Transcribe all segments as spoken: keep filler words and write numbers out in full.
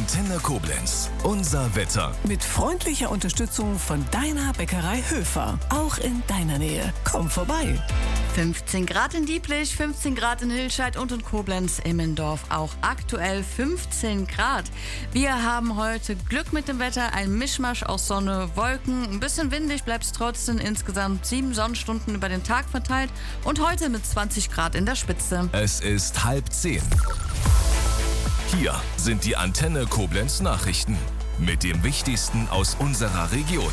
Antenne Koblenz. Unser Wetter. Mit freundlicher Unterstützung von deiner Bäckerei Höfer. Auch in deiner Nähe. Komm vorbei. fünfzehn Grad in Dieblich, fünfzehn Grad in Hilscheid und in Koblenz-Immendorf auch aktuell fünfzehn Grad. Wir haben heute Glück mit dem Wetter, ein Mischmasch aus Sonne, Wolken, ein bisschen windig bleibt es trotzdem, insgesamt sieben Sonnenstunden über den Tag verteilt und heute mit zwanzig Grad in der Spitze. Es ist halb zehn. Hier sind die Antenne Koblenz Nachrichten mit dem Wichtigsten aus unserer Region.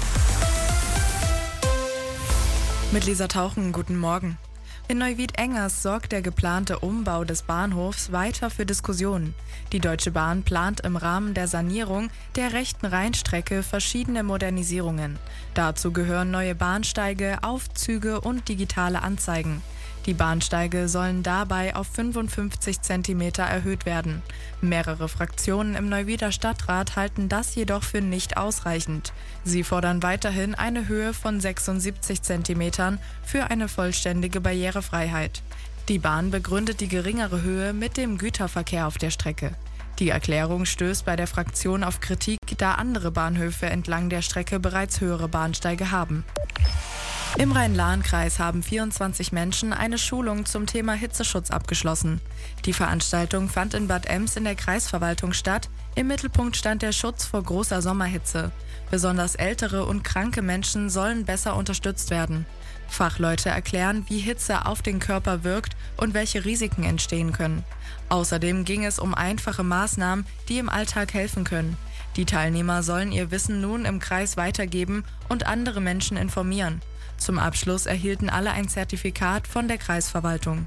Mit Lisa Tauchen, guten Morgen. In Neuwied-Engers sorgt der geplante Umbau des Bahnhofs weiter für Diskussionen. Die Deutsche Bahn plant im Rahmen der Sanierung der rechten Rheinstrecke verschiedene Modernisierungen. Dazu gehören neue Bahnsteige, Aufzüge und digitale Anzeigen. Die Bahnsteige sollen dabei auf fünfundfünfzig Zentimeter erhöht werden. Mehrere Fraktionen im Neuwieder Stadtrat halten das jedoch für nicht ausreichend. Sie fordern weiterhin eine Höhe von sechsundsiebzig Zentimetern für eine vollständige Barrierefreiheit. Die Bahn begründet die geringere Höhe mit dem Güterverkehr auf der Strecke. Die Erklärung stößt bei der Fraktion auf Kritik, da andere Bahnhöfe entlang der Strecke bereits höhere Bahnsteige haben. Im Rhein-Lahn-Kreis haben vierundzwanzig Menschen eine Schulung zum Thema Hitzeschutz abgeschlossen. Die Veranstaltung fand in Bad Ems in der Kreisverwaltung statt. Im Mittelpunkt stand der Schutz vor großer Sommerhitze. Besonders ältere und kranke Menschen sollen besser unterstützt werden. Fachleute erklären, wie Hitze auf den Körper wirkt und welche Risiken entstehen können. Außerdem ging es um einfache Maßnahmen, die im Alltag helfen können. Die Teilnehmer sollen ihr Wissen nun im Kreis weitergeben und andere Menschen informieren. Zum Abschluss erhielten alle ein Zertifikat von der Kreisverwaltung.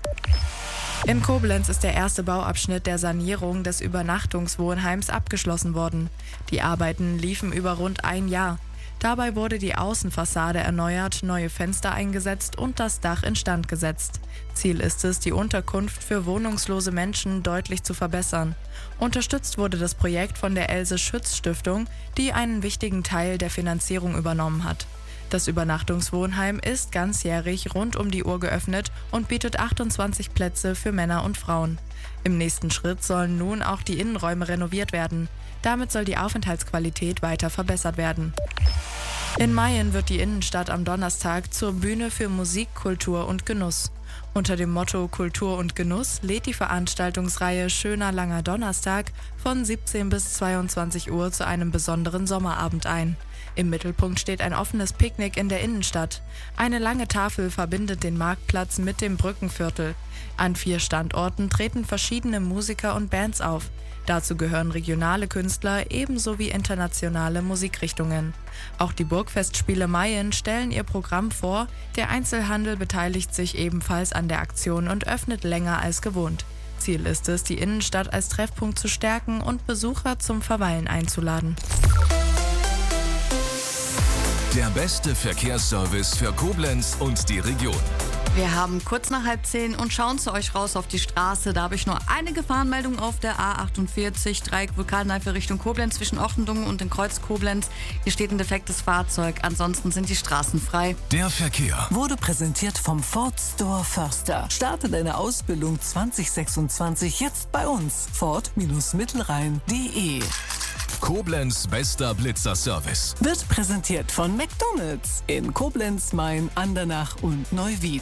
In Koblenz ist der erste Bauabschnitt der Sanierung des Übernachtungswohnheims abgeschlossen worden. Die Arbeiten liefen über rund ein Jahr. Dabei wurde die Außenfassade erneuert, neue Fenster eingesetzt und das Dach instand gesetzt. Ziel ist es, die Unterkunft für wohnungslose Menschen deutlich zu verbessern. Unterstützt wurde das Projekt von der Else-Schütz-Stiftung, die einen wichtigen Teil der Finanzierung übernommen hat. Das Übernachtungswohnheim ist ganzjährig rund um die Uhr geöffnet und bietet achtundzwanzig Plätze für Männer und Frauen. Im nächsten Schritt sollen nun auch die Innenräume renoviert werden. Damit soll die Aufenthaltsqualität weiter verbessert werden. In Mayen wird die Innenstadt am Donnerstag zur Bühne für Musik, Kultur und Genuss. Unter dem Motto Kultur und Genuss lädt die Veranstaltungsreihe Schöner langer Donnerstag von siebzehn bis zweiundzwanzig Uhr zu einem besonderen Sommerabend ein. Im Mittelpunkt steht ein offenes Picknick in der Innenstadt. Eine lange Tafel verbindet den Marktplatz mit dem Brückenviertel. An vier Standorten treten verschiedene Musiker und Bands auf. Dazu gehören regionale Künstler ebenso wie internationale Musikrichtungen. Auch die Burgfestspiele Mayen stellen ihr Programm vor. Der Einzelhandel beteiligt sich ebenfalls an der Aktion und öffnet länger als gewohnt. Ziel ist es, die Innenstadt als Treffpunkt zu stärken und Besucher zum Verweilen einzuladen. Der beste Verkehrsservice für Koblenz und die Region. Wir haben kurz nach halb zehn und schauen zu euch raus auf die Straße. Da habe ich nur eine Gefahrenmeldung auf der A achtundvierzig, Dreieck Vulkanneife Richtung Koblenz zwischen Ochtendungen und dem Kreuz Koblenz. Hier steht ein defektes Fahrzeug, ansonsten sind die Straßen frei. Der Verkehr Wurde präsentiert vom Ford Store Förster. Starte deine Ausbildung zwanzig sechsundzwanzig jetzt bei uns. Ford Mittelrhein punkt de. Koblenz bester Blitzer-Service. Wird präsentiert von McDonald's in Koblenz, Mayen, Andernach und Neuwied.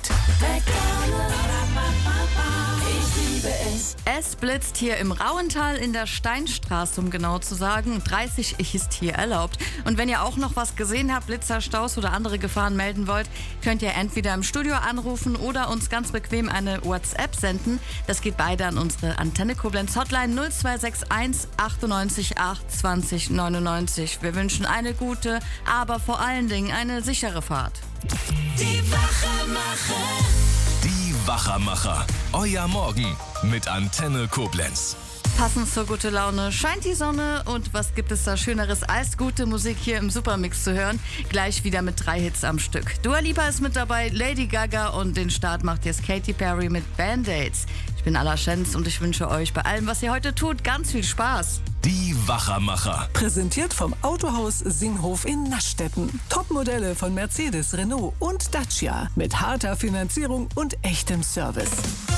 Ich liebe es. Es blitzt hier im Rauental in der Steinstraße, um genau zu sagen. dreißig ist hier erlaubt. Und wenn ihr auch noch was gesehen habt, Blitzer, Staus oder andere Gefahren melden wollt, könnt ihr entweder im Studio anrufen oder uns ganz bequem eine WhatsApp senden. Das geht beide an unsere Antenne Koblenz Hotline null zwei sechs eins achtundneunzig acht zwanzig neunundneunzig. Wir wünschen eine gute, aber vor allen Dingen eine sichere Fahrt. Die Wachermacher. Die Wachermacher. Euer Morgen mit Antenne Koblenz. Passend zur gute Laune scheint die Sonne und was gibt es da Schöneres als gute Musik hier im Supermix zu hören? Gleich wieder mit drei Hits am Stück. Dua Lipa ist mit dabei, Lady Gaga und den Start macht jetzt Katy Perry mit Band-Aids. Ich bin Alla Schenz und ich wünsche euch bei allem, was ihr heute tut, ganz viel Spaß. Die Wachermacher. Präsentiert vom Autohaus Singhof in Naschstetten. Topmodelle von Mercedes, Renault und Dacia mit harter Finanzierung und echtem Service.